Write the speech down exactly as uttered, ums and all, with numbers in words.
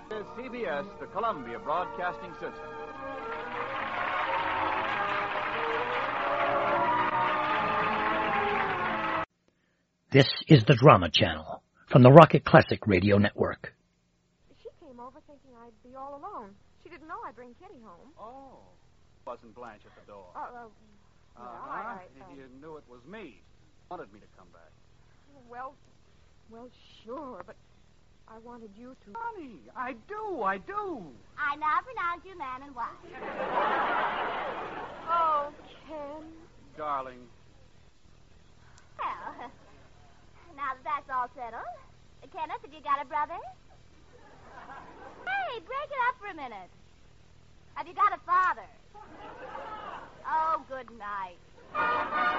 This is C B S, the Columbia Broadcasting System. This is the Drama Channel from the Rocket Classic Radio Network. She came over thinking I'd be all alone. She didn't know I'd bring Kitty home. Oh. Wasn't Blanche at the door? Uh, uh, well, uh-huh. I, I, If uh, you knew it was me, wanted me to come back. Well, well, sure, but I wanted you to. Honey, I do, I do. I now pronounce you man and wife. Oh, Ken. Darling. Well, now that that's all settled, Kenneth, have you got a brother? Hey, break it up for a minute. Have you got a father? Oh, good night.